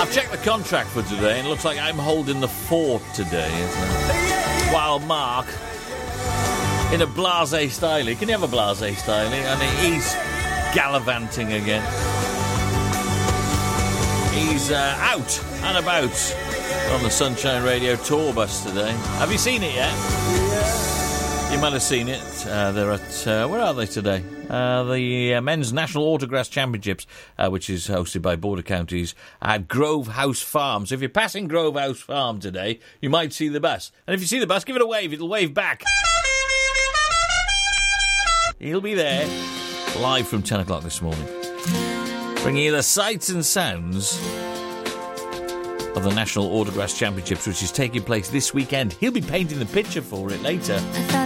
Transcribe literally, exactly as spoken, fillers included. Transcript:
I've checked the contract for today and it looks like I'm holding the fort today. While Mark, in a blasé style, can you have a blasé style? And he's gallivanting again. He's uh, out and about on the Sunshine Radio tour bus today. Have you seen it yet? Yeah. You might have seen it. Uh, they're at, uh, where are they today? Uh, the uh, Men's National Autograss Championships, uh, which is hosted by Border Counties at Grove House Farm. So if you're passing Grove House Farm today, you might see the bus. And if you see the bus, give it a wave. It'll wave back. He'll be there, live from ten o'clock this morning, bringing you the sights and sounds of the National Autograss Championships, which is taking place this weekend. He'll be painting the picture for it later.